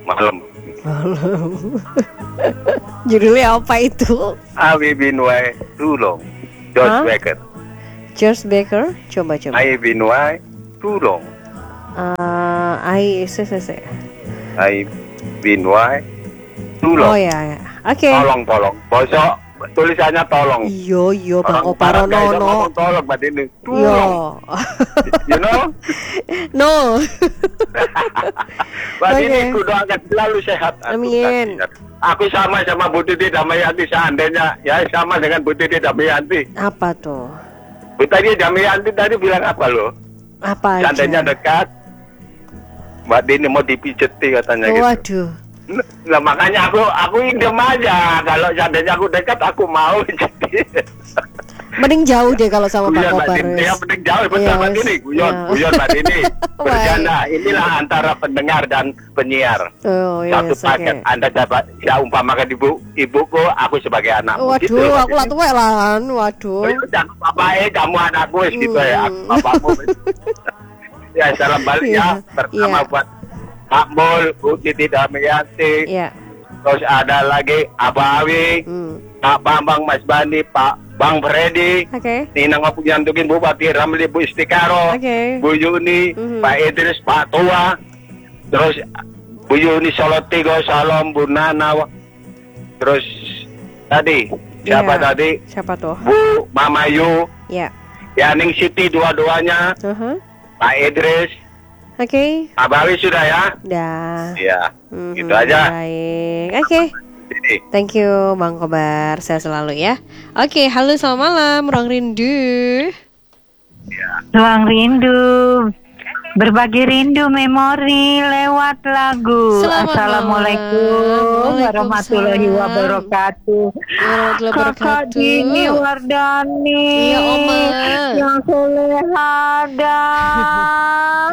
malam. Judulnya apa itu? I've been way too long. George Baker. George Baker, coba. I've been way too long. I've been way too long. Oh ya. Oke. Tolong. Bosok tulisannya tolong. Iya Bang Kopar no. Tolong Mbak Dini. Yo. You know? No. Mbak Dini kudu akan selalu sehat. Amin. Aku sama Bu Titi Damayanti seandainya ya sama dengan Bu Titi Damayanti. Apa tuh? Bu Titi Damayanti tadi bilang apa loh? Apa aja? Seandainya dekat, Mbak Dini mau dipijeti katanya gitu. Waduh. Nah makanya aku idem aja. Kalau seandainya aku dekat aku mau jadi. Mending jauh deh kalau sama Pak Kobar. Ya mending jauh betul Mbak Dini. Guyon Mbak Dini. Bercanda. Inilah antara pendengar dan penyiar. Oh iya. Satu paket. Anda saya umpamakan ibuku, aku sebagai anakmu. Waduh, gitu, aku lah tua lah. Waduh. Bapak kamu anakku gitu ya. Bapakmu. Ya salam balik ya. Pertama buat Pak Mul, Bu Titi Damayanti, terus ada lagi Abah Awi, Pak Bambang, Mas Bandi, Pak Bang Freddy, Nina Ngapunyantukin, Bupati Ramli, Bu Istikaro, Bu Yuni, Pak Idris, Pak Tua, terus Bu Yuni Solotigo, Salam, Bu Nana, terus tadi siapa tadi? Siapa tuh? Bu Mama Yu, Yaning Siti dua-duanya, Pak Idris. Abawi sudah ya? Udah. Iya. Gitu aja. Baik. Oke. Thank you Bang Kobar. Saya selalu ya. Oke, halo selamat malam Ruang Rindu. Ruang Rindu. Berbagi rindu memori lewat lagu. Assalamualaikum warahmatullahi wabarakatuh. Kakak Dini Wardani, yang soleha dan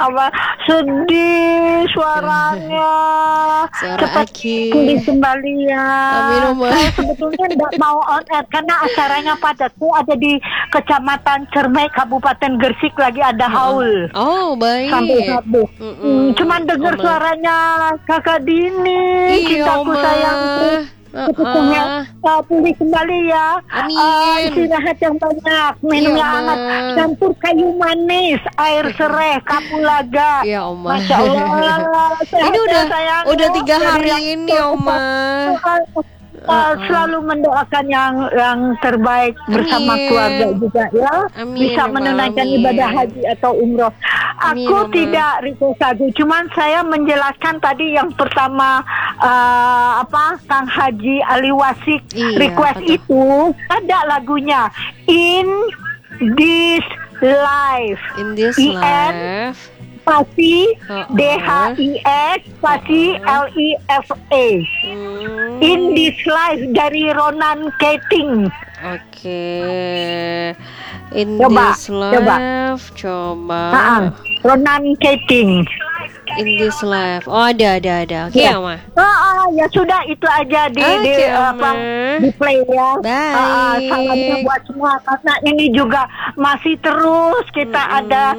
sedih suaranya. Cepat pulih kembali ya. Saya sebetulnya tidak mau on air karena acaranya padatku ada di Kecamatan Cermai, Kabupaten Gresik, lagi ada haul. Oh baik. Sampai habis. Cuman dengar suaranya Kakak Dini, cintaku sayangku. Cepatnya pulih kembali ya. Istirahat yang banyak, minum yang hangat, campur kayu manis, air serai, kapulaga. Ya Oma. Masya Allah. Ini udah 3 hari ini Oma. Selalu mendoakan yang terbaik bersama keluarga juga ya. Bisa menunaikan ibadah haji atau umroh. Aku tidak request lagu, cuman saya menjelaskan tadi yang pertama Kang Haji Ali Wasik request itu ada lagunya In This Life. In This Life. Spasi DHIS spasi LIFA. In This Life dari Ronan Keating. Oke. In This Life coba. Ronan Keating. In This Life. Oh ada. Oke Oma. Ya sudah itu aja di play ya. Salamnya buat semua karena ini juga masih terus kita ada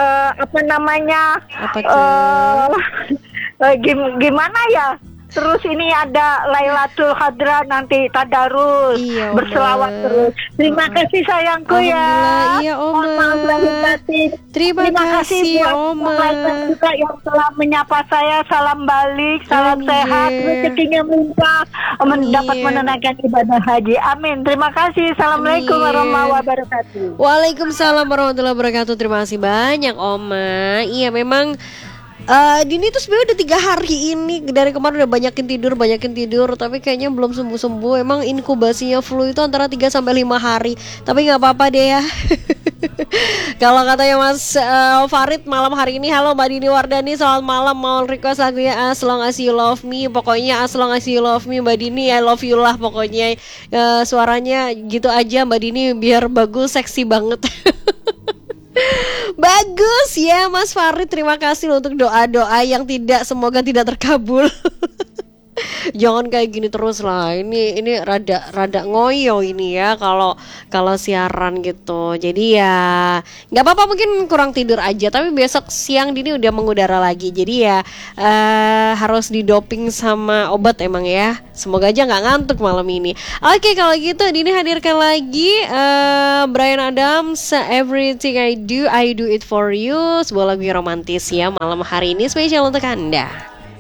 gimana ya? Terus ini ada Lailatul Qadar nanti tadarus berselawat terus. Terima kasih sayangku ya. Iya Oma. Terima kasih Oma. Juga yang telah menyapa saya, salam balik, salam sehat, rezekinya melimpah, mendapat menunaikan ibadah haji. Amin. Terima kasih. Assalamualaikum warahmatullahi wabarakatuh. Waalaikumsalam warahmatullahi wabarakatuh. Terima kasih banyak Oma. Iya memang Dini tuh sebenarnya udah 3 hari ini. Dari kemarin udah banyakin tidur, tapi kayaknya belum sembuh-sembuh. Emang inkubasinya flu itu antara 3-5 hari. Tapi gak apa-apa deh ya. Kalau katanya Mas Farid malam hari ini, halo Mbak Dini Wardani, selamat malam, mau request lagunya As Long As You Love Me. Pokoknya As Long As You Love Me Mbak Dini, I love you lah pokoknya. Suaranya gitu aja Mbak Dini, biar bagus, seksi banget. Bagus ya Mas Farid, terima kasih untuk doa-doa yang semoga tidak terkabul. Jangan kayak gini terus lah. Ini rada ngoyo ini ya kalau siaran gitu. Jadi ya nggak apa-apa, mungkin kurang tidur aja. Tapi besok siang Dini udah mengudara lagi. Jadi ya harus didoping sama obat emang ya. Semoga aja nggak ngantuk malam ini. Oke, kalau gitu Dini hadirkan lagi Bryan Adams, Everything I Do It For You, sebuah lagu yang romantis ya malam hari ini spesial untuk Anda.